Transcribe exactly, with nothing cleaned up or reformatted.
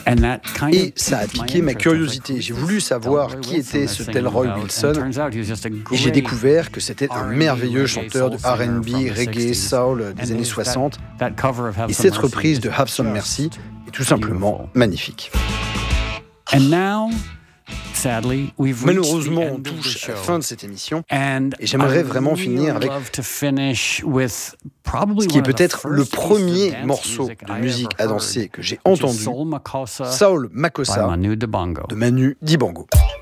Et ça a piqué ma curiosité. J'ai voulu savoir qui était ce Delroy Wilson et j'ai découvert que c'était un merveilleux chanteur de R and B, reggae, soul des années soixante. Et cette reprise de Have Some Mercy est tout simplement magnifique. Malheureusement, on touche à la fin de cette émission et j'aimerais vraiment finir avec ce qui est peut-être le premier morceau de musique à danser que j'ai entendu, Soul Makossa de Manu Dibango.